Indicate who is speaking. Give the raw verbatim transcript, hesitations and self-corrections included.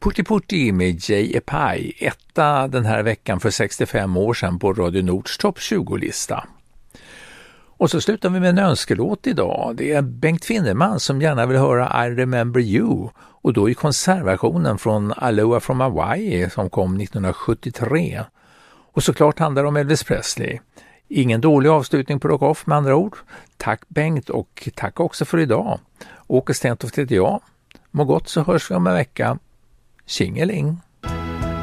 Speaker 1: Putti Putti med Jay Epai, etta den här veckan för sextiofem år sedan på Radio Nords topp tjugo-lista. Och så slutar vi med en önskelåt idag. Det är Bengt Finnerman som gärna vill höra I Remember You, och då i konsertversionen från Aloha from Hawaii som kom nittonhundrasjuttiotre. Och såklart handlar det om Elvis Presley. Ingen dålig avslutning på Rock Off med andra ord. Tack Bengt, och tack också för idag. Åke Stentoft heter jag. Må gott, så hörs vi om en vecka. Tjingeling!